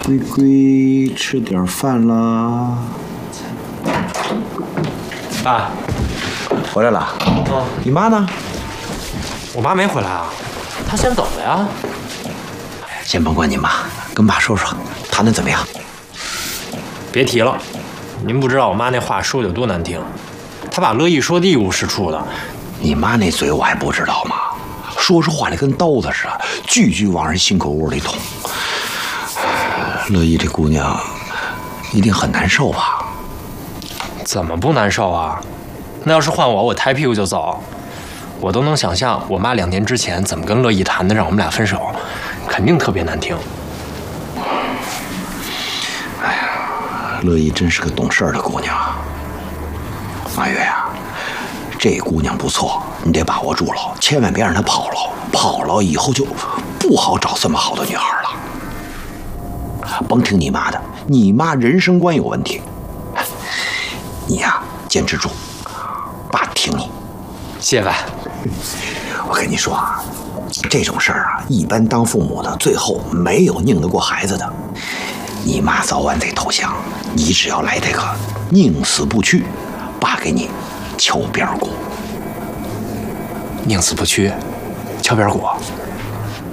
龟龟吃点饭啦。 爸， 回来了。你妈呢？ 我妈没回来啊，她先走了呀。 先甭管你妈，跟爸说说，谈的怎么样？ 别提了，您不知道我妈那话说的有多难听，她把乐意说的一无是处的。 你妈那嘴我还不知道吗？说出话来跟刀子似的，句句往人心口窝里捅。乐意这姑娘一定很难受吧？ 怎么不难受啊？那要是换我，我抬屁股就走。我都能想象我妈2年之前怎么跟乐意谈的，让我们俩分手，肯定特别难听。 哎呀，乐意真是个懂事的姑娘。马月呀，这姑娘不错，你得把握住了，千万别让她跑了。跑了以后就不好找这么好的女孩了。甭听你妈的，你妈人生观有问题。你呀，坚持住，爸挺你。 谢爸。 我跟你说啊，这种事儿啊，一般当父母的最后没有拧得过孩子的。你妈早晚得投降，你只要来这个宁死不屈，爸给你敲边鼓。 宁死不屈，敲边鼓。